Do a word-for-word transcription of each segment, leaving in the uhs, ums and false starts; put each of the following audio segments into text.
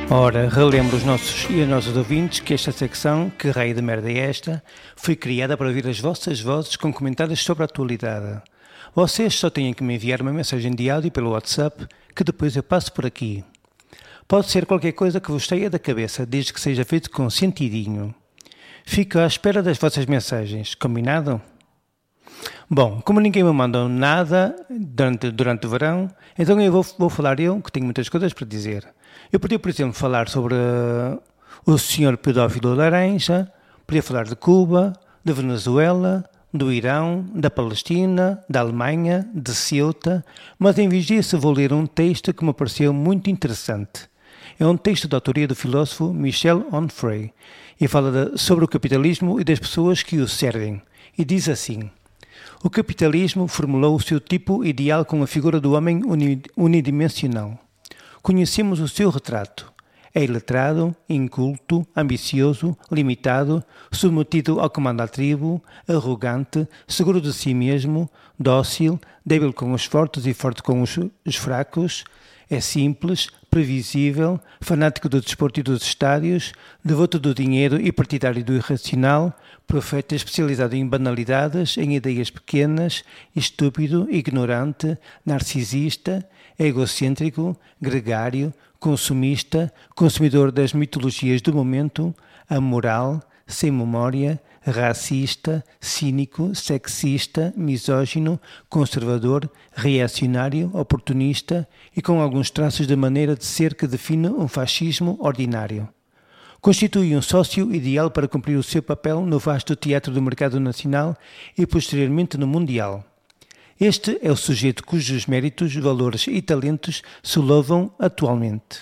Ora, relembro os nossos e as nossas ouvintes que esta secção, Que Raio de Merda é Esta?, foi criada para ouvir as vossas vozes com comentários sobre a atualidade. Vocês só têm que me enviar uma mensagem de áudio pelo WhatsApp, que depois eu passo por aqui. Pode ser qualquer coisa que vos saia da cabeça, desde que seja feito com sentidinho. Fico à espera das vossas mensagens, combinado? Bom, como ninguém me mandou nada durante, durante o verão, então eu vou, vou falar eu, que tenho muitas coisas para dizer. Eu podia, por exemplo, falar sobre uh, o senhor pedófilo laranja, podia falar de Cuba, de Venezuela, do Irão, da Palestina, da Alemanha, de Ceuta, mas em vez disso vou ler um texto que me pareceu muito interessante. É um texto de autoria do filósofo Michel Onfray e fala de, sobre o capitalismo e das pessoas que o servem. E diz assim: o capitalismo formulou o seu tipo ideal com a figura do homem unidimensional. Conhecemos o seu retrato. É iletrado, inculto, ambicioso, limitado, submetido ao comando da tribo, arrogante, seguro de si mesmo, dócil, débil com os fortes e forte com os, os fracos. É simples, previsível, fanático do desporto e dos estádios, devoto do dinheiro e partidário do irracional, profeta especializado em banalidades, em ideias pequenas, estúpido, ignorante, narcisista, egocêntrico, gregário, consumista, consumidor das mitologias do momento, amoral, sem memória, racista, cínico, sexista, misógino, conservador, reacionário, oportunista e com alguns traços de maneira de ser que define um fascismo ordinário. Constitui um sócio ideal para cumprir o seu papel no vasto teatro do mercado nacional e posteriormente no mundial. Este é o sujeito cujos méritos, valores e talentos se louvam atualmente.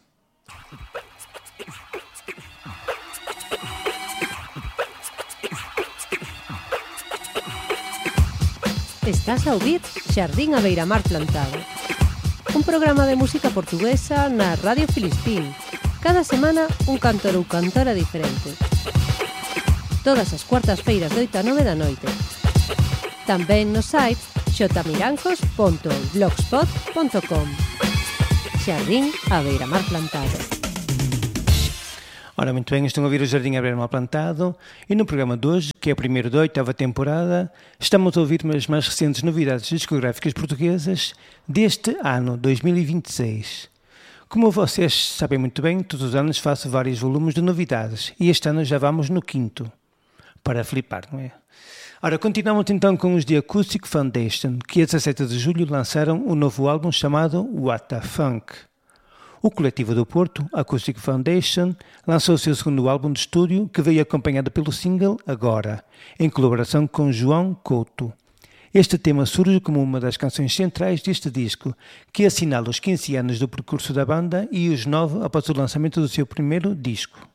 Estás a ouvir Xardín a Beira-Mar Plantado, un programa de música portuguesa na Radio Filispín. Cada semana un cantor ou cantora diferente. Todas as cuartas-feiras de oito a nove da noite. Tamén no site xotamilancos punto blogspot punto com. Xardín a Beira-Mar Plantado. Ora, muito bem, estão a ouvir o Jardim a Beira-Mar Plantado e no programa de hoje, que é o primeiro da oitava temporada, estamos a ouvir as mais recentes novidades discográficas portuguesas deste ano, dois mil e vinte e seis. Como vocês sabem muito bem, todos os anos faço vários volumes de novidades e este ano já vamos no quinto. Para flipar, não é? Ora, continuamos então com os The Acoustic Foundation, que a dezassete de julho lançaram um novo álbum chamado What the Funk. O coletivo do Porto, Acoustic Foundation, lançou o seu segundo álbum de estúdio, que veio acompanhado pelo single Agora, em colaboração com João Couto. Este tema surge como uma das canções centrais deste disco, que assinala os quinze anos do percurso da banda e os nove após o lançamento do seu primeiro disco.